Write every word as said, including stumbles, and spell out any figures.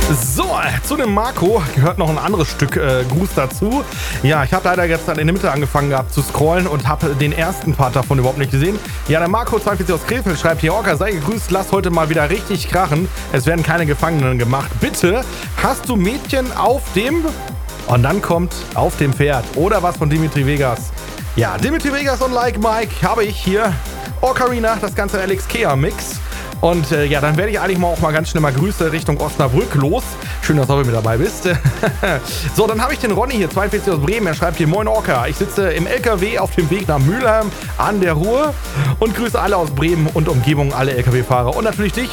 So, zu dem Marco gehört noch ein anderes Stück äh, Gruß dazu. Ja, ich habe leider jetzt in der Mitte angefangen gehabt zu scrollen und habe den ersten Part davon überhaupt nicht gesehen. Ja, der Marco zweiundvierzig aus Krefeld schreibt hier: Orca, sei gegrüßt, lass heute mal wieder richtig krachen. Es werden keine Gefangenen gemacht. Bitte, hast du Mädchen auf dem... Und dann kommt auf dem Pferd oder was von Dimitri Vegas. Ja, Dimitri Vegas und Like Mike habe ich hier. Ocarina, das ganze Alex Kea Mix. Und äh, ja, dann werde ich eigentlich mal auch mal ganz schnell mal Grüße Richtung Osnabrück los. Schön, dass du heute mit dabei bist. So, dann habe ich den Ronny hier, zweiundvierzig aus Bremen. Er schreibt hier: Moin Orca, ich sitze im L K W auf dem Weg nach Mülheim an der Ruhr und grüße alle aus Bremen und Umgebung, alle L K W-Fahrer und natürlich dich.